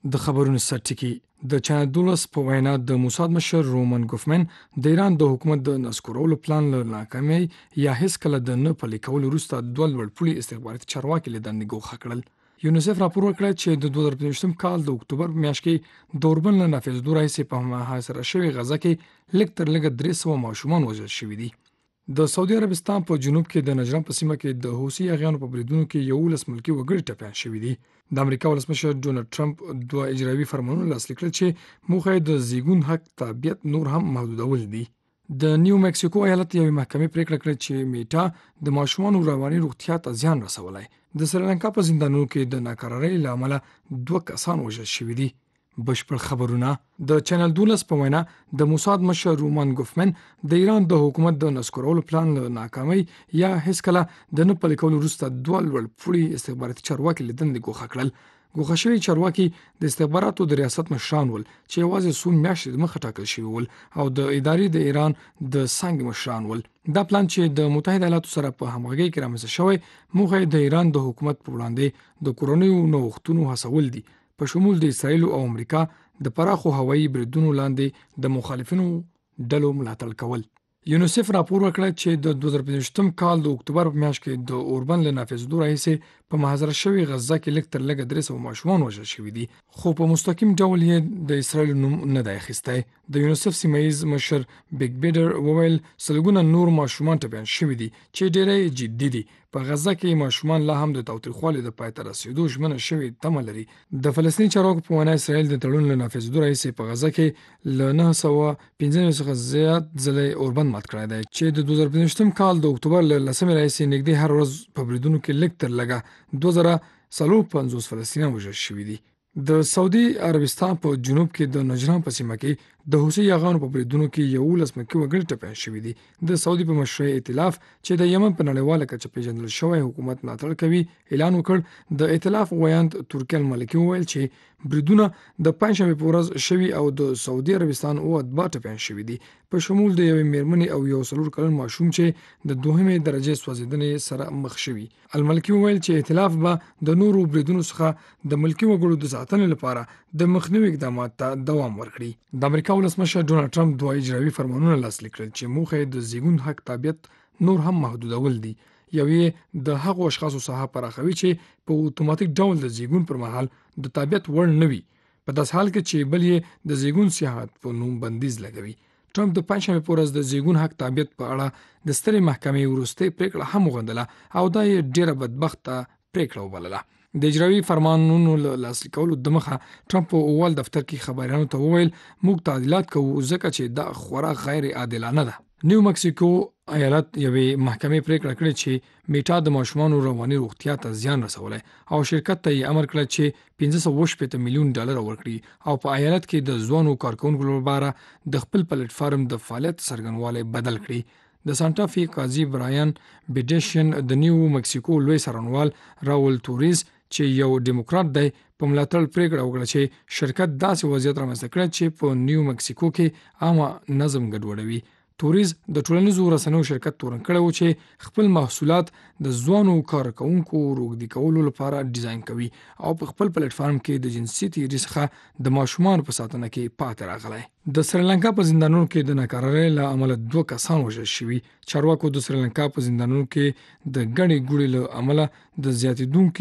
د خبرونو سرټکی د چینل 12 په وینا د موساد مشر رومن ګوفمن د ایران د حکومت د نسکورولو پلان له ناکامۍ یا هیڅ کله د نه پلي کولو وروسته دوه لوړپوړي استخباراتي چارواکي له دندې ګوښه کړل. یونیسف راپور ورکړی چې د 2015 کال د اکتوبر په میاشت کې د اوربند له نافذېدو راهیسې په محاصره شوې غزه کې لږ تر لږه 300 ماشومان وژل شوي دي. د سعودي عربستان په جنوب کې د نجران په سیمه کې د حوثي اغیانو په بریدونو کې 11 ملکي وګړي ټپیان شوي دي. د امریکا ولسمشر ډونالد ټرمپ دوه اجرایوي فرمانونه لاسلیک کړل چې موخه یې د زیږون حق تابعیت نور هم محدودول دي. د نیو مکسیکو ایالت یوې محکمې پریکړه کړې چې میټا د ماشومانو رواني روغتیا ته زیان رسولی. د سریلانکا په زندانونو کې د ناکرارۍ له امله 2 کسان وژل شوي دي. بشپړ خبرونه د چینل 12 په وینا د موساد مشر رومن ګوفمن د ایران د حکومت د نسکورولو پلان له ناکامۍ یا هیڅ کله د نه پلي کولو وروسته دوه لوړپوړي استخباراتي چارواکي له دندې ګوښه کړل. ګوښه شوي چارواکي د استخباراتو د ریاست مشران ول چې یوازې څو میاشتې دمخه ټاکل شوي ول او د ادارې د ایران د څانګې مشران ول. دا پلان چې د متحده ایالاتو سره په همغږۍ کې رامنځته شوی موخه یې د ایران د حکومت په وړاندې د کورنیو نوښتونو هڅول دي، په شمول د اسرائیل او امریکا د پراخو هوایي بریدونو لاندې د مخالفینو ډلو ملاتړ کول. یونیسف راپور ورکړی چې د 2015 کال د اکتوبر په میاشت کې د اوربند له نافذېدو راهیسې په محاصره شوې غزه کې لږ تر لږه 300 ماشومان وژل شوي دي، خو په مستقیم ډول یې د اسرائیل نوم نه دی اخیستی. د یونیسف سیمه ییز مشر بیگ بیډر وویل سلګونه نور ماشومان ټپیان شوي دي چې ډېری جدي دي. په غزه کې ماشومان لا هم د تاوتریخوالي د پای ته رسېدو ژمنه شوې تمه لري. د فلسطیني چارواکو په وینا اسرائیل د تړون له نافذېدو راهیسې په غزه کې له 915 څخه زیات ځله اوربند مات کړی دی چې د 2015 کال د اکتوبر له 10 راهیسې نږدې هر ورځ په بریدونو کې لږ تر لږه 2050 فلسطینیان وژل شوي دي. د سعودي عربستان په جنوب کې د نجران په سیمه کې د حوثي اغیانو په بریدونو کې 11 ملکي وګړي ټپیان شوي دي. د سعودي په مشرۍ ائتلاف چې د یمن په نړیواله کچه پیژندل شوی حکومت ملاتړ کوي اعلان وکړ. د ائتلاف ویاند ترکي الملکي وویل چې بریدونه د پنځشنبې په ورځ شوي او د سعودي عربستان او اتباع ټپیان شوي دي، په شمول د یوې میرمنې او یو 4 کلن ماشوم چې د 2مې درجې سوځېدنې سره مخ شوي. الملکي وویل چې ائتلاف به د نورو بریدونو څخه د ملکي وګړو د ساتنې لپاره د مخنیوي اقدامات ته دوام ورکړي. د امریکا ولسمشر ډونالد ټرمپ دوه اجرایوي فرمانونه لاسلیک کړل چې موخه یې د زیږون حق تابعیت نور هم محدودول دي. یو یې د هغو اشخاصو ساحه پراخوي چې په اتوماتیک ډول د زیږون پر مهال د تابعیت وړ نه وي، په داسې حال کې چې بل یې د زیږون سیاحت په نوم بندیز لګوي. ټرمپ د پنځشنبې په ورځ د زیږون حق تابعیت په اړه د سترې محکمې وروستۍ پریکړه هم وغندله او دا یې ډېره بدبخته پریکړه وبلله. د اجرایوي فرمانونو له لاسلیک کولو دمخه ټرمپ په اووال دفتر کې خبریانو ته وویل موږ تعدیلات کوو ځکه چې دا خورا غیر عادلانه ده. نیو مکسیکو ایالت یوې محکمې پریکړه کړې چې میټا د ماشومانو رواني روغتیا ته زیان رسولی او شرکت ته یې امر کړی چې 580 میلیون ډالر ورکړي او په ایالت کې د ځوانو کارکونکو لپاره د خپل پلیټ فارم د فعالیت څرګندوالی بدل کړي. د سانټا فی قاضي برایان بیډیشن د نیو مکسیکو لوی څارنوال راول توريز چې یو ډیموکرات دی په ملاتړ پریکړه وکړه چې شرکت داسې وضعیت رامنځته کړي چې په نیو مکسیکو کې عامه نظم ګډوډوي. توريز د ټولنیزو رسنیو شرکت تورن کړی و چې خپل محصولات د ځوانو کارکونکو روږدي کولو لپاره ډیزاین کوي او په خپل پلیټ فارم کې د جنسي تیري څخه د ماشومانو په ساتنه کې پاتې راغلی. د سریلانکا په زندانونو کې د ناکرارۍ له امله 2 کسان وژل شوي. چارواکو د سریلانکا په زندانونو کې د ګڼې ګوڼې له امله د زیاتېدونکو